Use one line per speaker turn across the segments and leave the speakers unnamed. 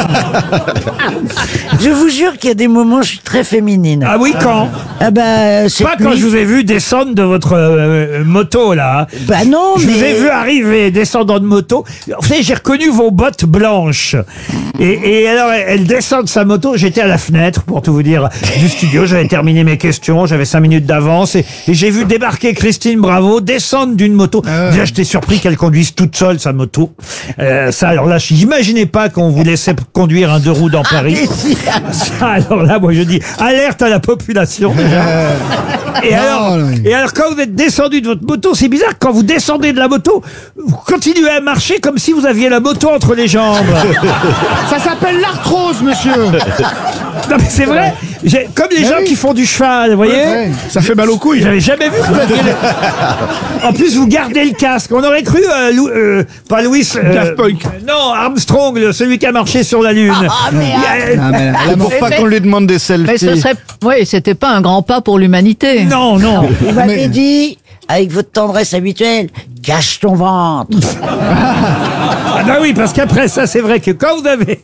Je vous jure qu'il y a des moments où je suis très féminine.
Ah oui, quand?
Ah bah, cette
Pas quand
nuit-
je vous ai vu descendre de votre moto, là.
Bah non,
Je
mais...
vous ai vu arriver, descendant de moto. Vous savez, j'ai reconnu vos bottes blanches. Et alors, elle descend de sa moto. J'étais à la fenêtre, pour tout vous dire, du studio. J'avais terminé mes questions. J'avais 5 minutes d'avance. Et j'ai vu débarquer Christine Bravo, descendre d'une moto. Déjà, j'étais surpris qu'elle conduise toute seule sa moto. Ça, alors là, j'imaginais pas qu'on vous laissait conduire un 2 roues dans Paris. Ça, alors là, moi, je dis, alerte à la population. Et alors, quand vous êtes descendu de votre moto, c'est bizarre, quand vous descendez de la moto, vous continuez à marcher comme si vous aviez la moto entre les jambes.
Ça s'appelle l'arthrose, monsieur.
Non mais c'est vrai, comme les gens qui font du cheval, vous voyez.
Ouais, ça fait mal aux couilles.
J'avais jamais vu que vous aviez En plus, vous gardez le casque. On aurait cru, pas Louis...
Daft Punk.
Non, Armstrong, celui qui a marché sur la Lune.
C'est pour pas qu'on lui demande des
Mais
selfies.
ce serait, oui, c'était pas un grand pas pour l'humanité.
Non, non.
Vous m'avez dit, avec votre tendresse habituelle, cache ton ventre.
Ah bah oui, parce qu'après ça, c'est vrai que quand vous avez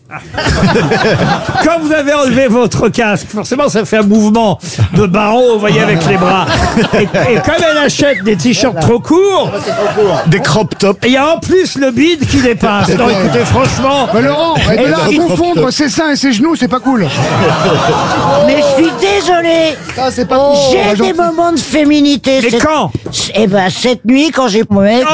enlevé votre casque, forcément, ça fait un mouvement de barreau, vous voyez, avec les bras. Et comme elle achète des t-shirts trop courts,
Des crop tops.
il y a en plus le bide qui dépasse. Non, écoutez, franchement...
Mais Laurent, et là, confondre ses seins et ses genoux, c'est pas cool.
Mais je suis désolée.
Ça, c'est pas cool.
J'ai des moments de féminité.
Mais quand?
Eh ben, cette nuit, quand j'ai... Ouais,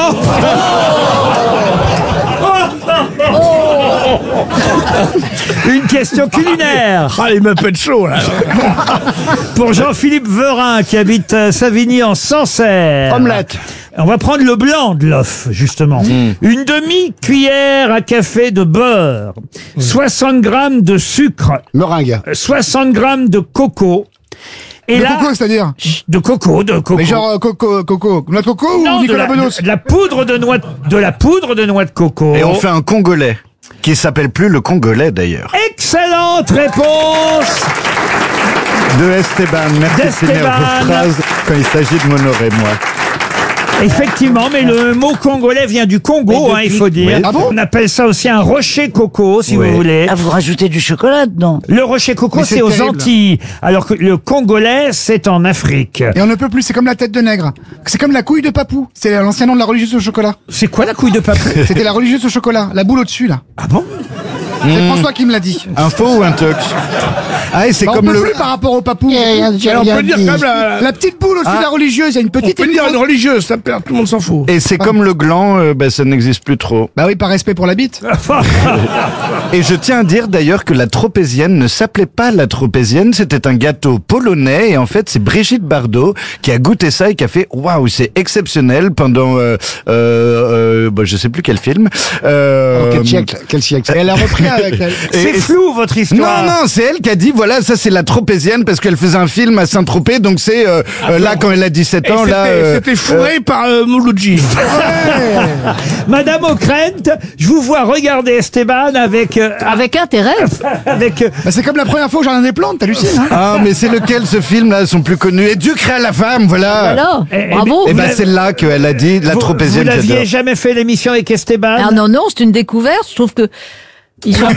Une question culinaire.
Ah, il me pète chaud, là.
Pour Jean-Philippe Verin, qui habite Savigny en Sancerre.
Omelette.
On va prendre le blanc de l'œuf, justement. Une demi-cuillère à café de beurre, 60 grammes de sucre,
Meringue.
60 grammes de coco. Et
De
là,
coco, c'est-à-dire
de coco.
Mais genre coco. Noix de coco
Non,
ou Nicolas Bedos?
de la poudre de noix de coco.
Et on fait un congolais. Qui s'appelle plus le congolais d'ailleurs.
Excellente réponse
De Esteban. Merci de finir
d'Esteban.
vos phrases quand il s'agit de m'honorer, moi.
Effectivement, mais le mot congolais vient du Congo, il faut dire.
Oui.
Ah bon
On appelle ça aussi un rocher coco, si
Oui.
vous voulez.
Ah, vous rajoutez du chocolat dedans.
Le rocher coco,
Mais c'est
c'est aux
terrible.
Antilles, alors que le congolais, c'est en Afrique.
Et on ne peut plus, c'est comme la tête de nègre. C'est comme la couille de papou. C'est l'ancien nom de la religieuse au chocolat.
C'est quoi la couille de papou?
C'était la religieuse au chocolat. La boule au-dessus, là.
Ah bon?
C'est François qui me l'a dit.
Un faux ou un tox? Ah, et c'est
Bah, on
comme
peut
le...
plus par rapport au papou.
J'ai
Alors, on
rien
peut dire
dit.
quand même la petite boule au-dessus de la religieuse, il y a une petite.
On peut dire une religieuse, ça perd, tout le monde s'en fout.
Et c'est comme le gland, ça n'existe plus trop.
Bah oui, par respect pour la bite.
Et je tiens à dire d'ailleurs que la tropézienne ne s'appelait pas la tropézienne, c'était un gâteau polonais et en fait c'est Brigitte Bardot qui a goûté ça et qui a fait waouh, c'est exceptionnel pendant je sais plus quel film.
Quel siècle. Et elle a repris avec elle.
C'est flou, votre
Non,
histoire.
non, c'est elle qui a dit, voilà, ça c'est la tropézienne parce qu'elle faisait un film à Saint-Tropez, donc c'est là quand elle a 17
Et
ans, là...
c'était fourré par Mouloudji.
Madame O'Krent, je vous vois regarder Esteban avec...
Avec intérêt.
avec
Bah, c'est comme la première fois au Jardin des Plantes, t'hallucines, hein.
Ah, mais c'est lequel ce film là, sont plus connus. Et Dieu créa la femme, voilà.
Voilà.
Eh,
Bravo.
Et
Vous
ben
l'avez-
c'est là qu'elle a dit, la
vous
tropézienne,
n'aviez
j'adore.
jamais fait l'émission avec Esteban?
Ah non, non, c'est une découverte. Je trouve que ils chantent,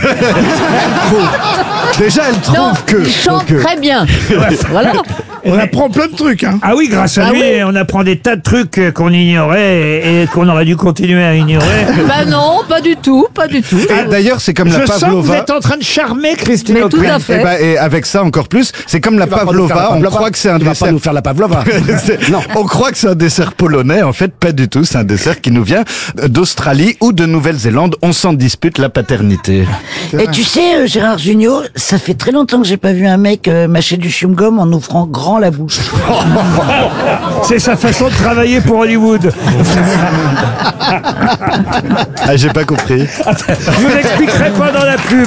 Déjà, elle trouve
non,
que...
ils chantent
donc,
très bien. Voilà.
On apprend plein de trucs, hein.
Ah oui, grâce à
Ah
lui,
oui.
on apprend des tas de trucs qu'on ignorait et qu'on aurait dû continuer à ignorer.
Ben non, pas du tout, pas du tout.
Et d'ailleurs, c'est comme la
Je sens que vous
Pavlova.
êtes en train de charmer Christine
Mais tout
O'Krent.
à fait.
Et avec ça encore plus, c'est comme la Pavlova, on croit que c'est un dessert.
faire la pavlova.
Non. On croit que c'est un dessert polonais, en fait pas du tout, c'est un dessert qui nous vient d'Australie ou de Nouvelle-Zélande, on s'en dispute la paternité.
Et tu sais, Gérard Junior, ça fait très longtemps que j'ai pas vu un mec mâcher du chewing-gum en ouvrant grand la bouche.
C'est sa façon de travailler pour Hollywood.
Ah, j'ai pas compris.
Je vous expliquerai pas dans la pub.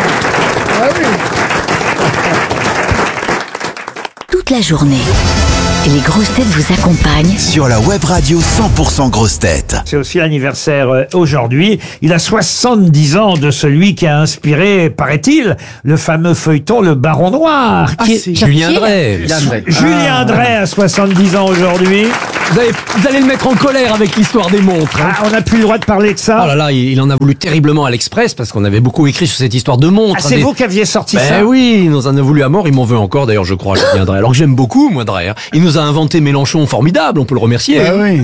Toute la journée. Les grosses têtes vous accompagnent
Sur la web radio 100% grosses têtes.
C'est aussi l'anniversaire aujourd'hui. Il a 70 ans de celui qui a inspiré, paraît-il, le fameux feuilleton Le Baron Noir. Qui est-
Julien Drey.
Julien Drey a 70 ans aujourd'hui.
Vous allez le mettre en colère avec l'histoire des montres. Hein.
Ah, on n'a plus le droit de parler de ça.
Oh là là, il en a voulu terriblement à l'Express parce qu'on avait beaucoup écrit sur cette histoire de montres.
Ah, c'est vous qui aviez sorti ça.
Ben oui, il nous en a voulu à mort, il m'en veut encore d'ailleurs, je crois, Julien Drey. Alors que j'aime beaucoup, moi, Drey. Hein. Il nous a inventé Mélenchon formidable, on peut le remercier.
Ah oui.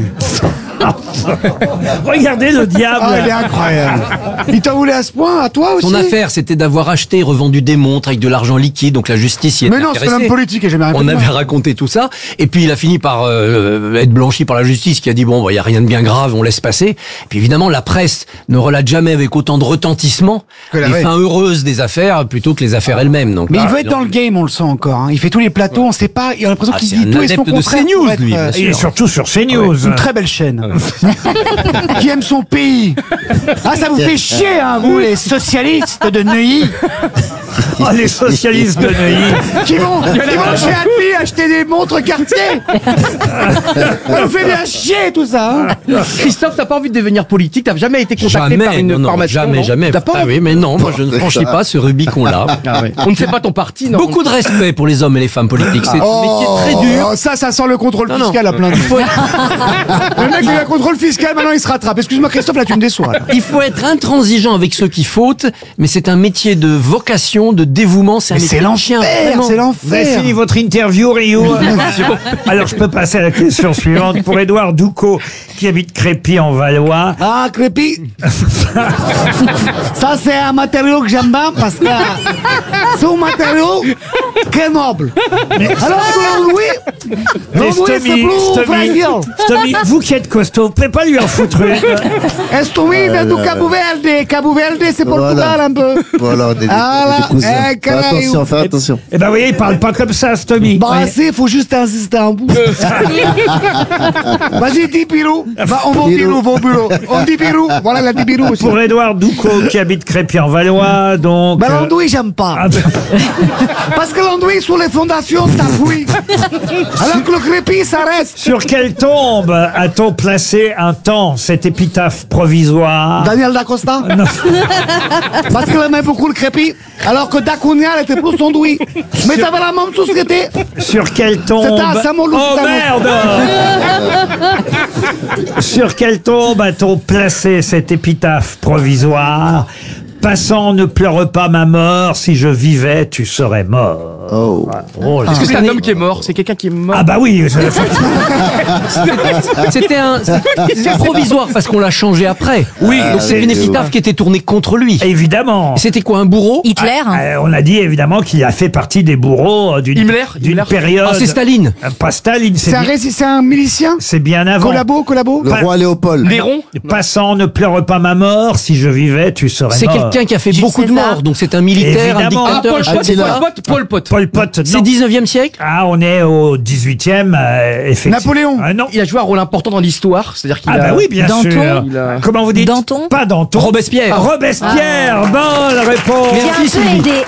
Regardez le diable.
Ah, il est incroyable. Il t'en voulait à ce point, à toi aussi?
Son affaire, c'était d'avoir acheté et revendu des montres avec de l'argent liquide, donc la justice y était
Mais non, c'est
intéressée.
l'homme politique et j'ai jamais rien
On
fait de
avait
mal.
raconté tout ça, et puis il a fini par être blanchi par la justice qui a dit bon, bah, y a rien de bien grave, on laisse passer. Et puis évidemment, la presse ne relate jamais avec autant de retentissement
Que la
les
vraie.
fins heureuses des affaires plutôt que les affaires elles-mêmes. Donc,
Mais
là,
il veut être dans le game, on le sent encore. Hein. Il fait tous les plateaux, on sait pas. Il a l'impression
Ah,
qu'il
c'est
dit
un
tout et son
adepte de
contraire.
CNews,
pour être,
lui, bien
Il est surtout sur
ouais,
CNews.
une très belle chaîne. Qui aime son pays. Ah, ça vous fait chier, hein, vous, les socialistes de Neuilly,
Oh, les socialistes de Neuilly.
qui vont chez Admi acheter des montres Cartier. Ça vous fait bien chier, tout ça. Hein.
Christophe, t'as pas envie de devenir politique? T'as jamais été contacté par
jamais,
une
non,
formation?
jamais,
non
jamais.
T'as pas
Ah
envie
oui, mais non, moi je ne franchis pas ce Rubicon-là.
On ne fait pas ton parti, non?
Beaucoup de respect pour les hommes et les femmes politiques. C'est un métier très dur.
Ça sent le contrôle
Non, non.
fiscal à plein de Le mec, il a un contrôle fiscal, maintenant il se rattrape. Excuse-moi, Christophe, là, tu me déçois. Là.
Il faut être intransigeant avec ceux qui fautent, mais c'est un métier de vocation, de dévouement. C'est un
Mais
métier
c'est
de chien,
l'enfer,
vraiment.
c'est
Vous avez
l'enfer.
fini votre interview, Rio. Alors, je peux passer à la question suivante. Pour Édouard Doucot, qui habite Crépy en Valois.
Ah, Crépy. Ça, c'est un matériau que j'aime bien parce que c'est un matériau très noble. Alors que l'Andouille, c'est plus fragile.
Stomy, vous qui êtes costaud, vous pouvez pas lui en foutre une.
Estoui vient du Cabo Verde. Cabo Verde, c'est Portugal un peu.
Voilà, des cousins.
Eh, caralho.
Fais attention.
Eh ben, vous voyez, il parle pas comme ça, Stomy.
Bah, c'est, faut juste insister un bout. Vas-y, dis Pirou. Va, on va au Pirou, va au bureau. On dit Pirou. Voilà, la dit Pirou aussi.
Pour Édouard Doucot, qui habite Crépy en Valois, donc.
Bah, l'andouille, j'aime pas.
Ah,
Parce que l'andouille, sur les fondations, t'as fouillé. Alors que le crépi, ça reste.
sur quelle tombe a-t-on placé un temps cette épitaphe provisoire?
Daniel D'Acosta.
Non.
Parce qu'il aimait beaucoup le crépi. Alors que Dacunia, elle était plus andouille. Mais t'avais la même société.
Sur quelle tombe?
C'était à Saint-Malo,
Oh
c'était à
merde! Sur quelle tombe a-t-on placé cette épitaphe provisoire? Passant, ne pleure pas ma mort, si je vivais, tu serais mort.
Oh.
Oh là.
Est-ce que c'est un homme qui est mort? C'est quelqu'un qui est mort?
Ah bah oui,
C'était provisoire parce qu'on l'a changé après.
Oui,
donc c'est une épitaphe qui était tournée contre lui.
évidemment.
C'était quoi, un bourreau?
Hitler.
On a dit évidemment qu'il a fait partie des bourreaux d'une
Himmler
période.
Ah, c'est Staline.
Pas Staline,
C'est un milicien.
c'est bien avant.
Collabo.
Le roi Léopold.
Néron?
Passant, ne pleure pas ma mort, si je vivais, tu serais
C'est
mort.
quelqu'un qui a fait
Jules
beaucoup de
César.
morts, donc c'est un militaire,
Évidemment.
un dictateur.
Paul Pot.
Pol Pot,
C'est
non.
19e siècle?
Ah, on est au 18e, effectivement.
Napoléon.
Ah non.
Il a joué un rôle important dans l'histoire, c'est-à-dire qu'il
Ah
a...
bah oui, bien
Danton.
sûr.
Il a-
Comment vous dites?
Danton.
Pas Danton.
Robespierre.
Robespierre, bonne réponse.
J'ai un peu
Sylvie.
aidé.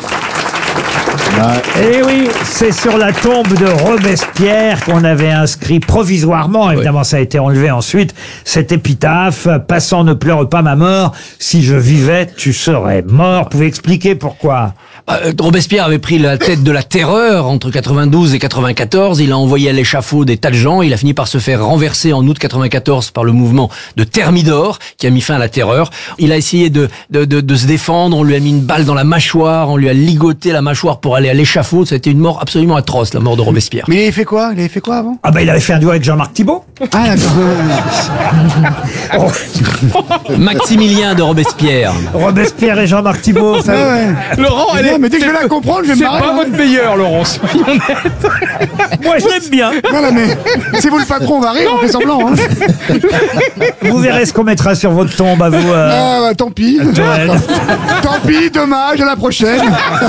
Eh oui, c'est sur la tombe de Robespierre qu'on avait inscrit provisoirement, évidemment ça a été enlevé ensuite, cette épitaphe, passant ne pleure pas ma mort, si je vivais tu serais mort. Vous pouvez expliquer pourquoi?
Robespierre avait pris la tête de la terreur entre 92 et 94. Il a envoyé à l'échafaud des tas de gens. Il a fini par se faire renverser en août 94 par le mouvement de Thermidor qui a mis fin à la terreur. Il a essayé de se défendre. On lui a mis une balle dans la mâchoire. On lui a ligoté la mâchoire pour aller à l'échafaud. C'était une mort absolument atroce, la mort de Robespierre.
Mais il avait fait quoi? Il avait fait quoi avant?
Ah bah il avait fait un duo avec Jean-Marc Thibault.
Ah, d'accord.
Maximilien de Robespierre.
Robespierre et Jean-Marc Thibault. ça-
Laurent, elle est...
Mais dès que je vais la comprendre, je vais me
C'est
marrer.
pas
hein.
votre meilleur, Laurent, soyons honnêtes.
Moi je l'aime bien.
Non, non, mais c'est vous le patron, on va rire, on fait semblant. Hein.
Vous verrez ce qu'on mettra sur votre tombe à vous.
Ah, bah, tant pis.
Joël.
Tant pis, dommage, à la prochaine.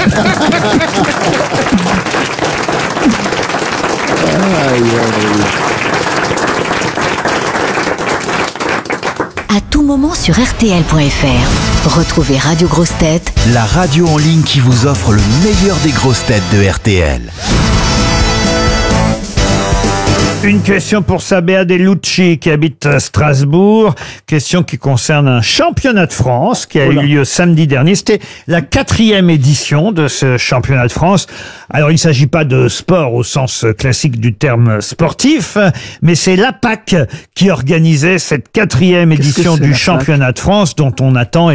à tout moment sur RTL.fr. Retrouvez Radio Grosses Têtes
La radio en ligne qui vous offre le meilleur des grosses têtes de RTL.
Une question pour Sabea Delucci qui habite Strasbourg. Question qui concerne un championnat de France qui a eu lieu samedi dernier. C'était la 4e édition de ce championnat de France. Alors il ne s'agit pas de sport au sens classique du terme sportif, mais c'est l'APAC qui organisait cette 4e édition du championnat de France dont on attend